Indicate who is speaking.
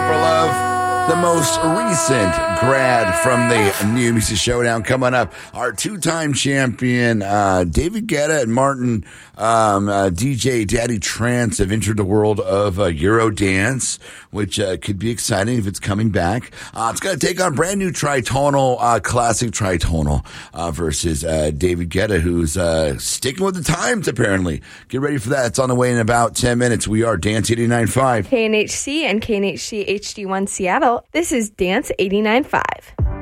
Speaker 1: for Love. The most recent grad from the New Music Showdown coming up. Our two-time champion, David Guetta and Martin, DJ Daddy Trance have entered the world of Eurodance, which could be exciting if it's coming back. It's going to take on brand new tritonal, classic tritonal, versus David Guetta, who's sticking with the times, apparently. Get ready for that. It's on the way in about 10 minutes. We are Dance 89.5.
Speaker 2: KNHC and KNHC HD1 Seattle. This is Dance 89.5.